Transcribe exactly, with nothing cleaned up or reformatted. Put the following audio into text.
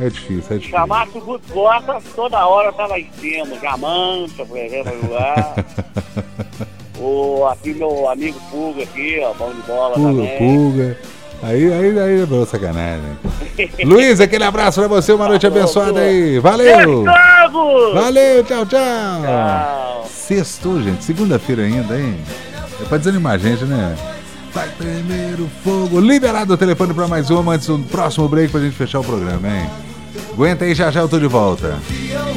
É difícil, é difícil. Chamasse o Guto Costa, toda hora tá lá em cima. Jamanta, por exemplo, jogar. O, aqui meu amigo Puga aqui, ó, bom de bola Puga, também. Puga. Aí, aí, aí é boa sacanagem. Luiz, aquele abraço pra você, uma noite abençoada aí. Valeu! Valeu, tchau, tchau! Tchau. Sextou, gente, segunda-feira ainda, hein? É pra desanimar a gente, né? Vai primeiro fogo. Liberado o telefone pra mais uma antes do próximo break pra gente fechar o programa, hein? Aguenta aí, já já eu tô de volta.